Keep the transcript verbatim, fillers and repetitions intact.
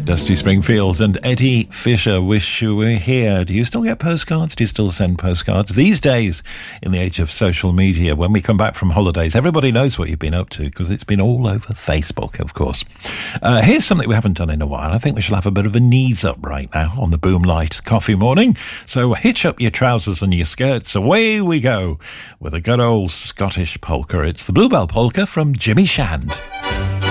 Dusty Springfield and Eddie Fisher, Wish You Were Here. Do you still get postcards? Do you still send postcards? These days, in the age of social media, when we come back from holidays, everybody knows what you've been up to because it's been all over Facebook, of course. Uh, here's something we haven't done in a while. I think we shall have a bit of a knees up right now on the Boom Light Coffee Morning. So hitch up your trousers and your skirts. Away we go with a good old Scottish polka. It's the Bluebell Polka from Jimmy Shand.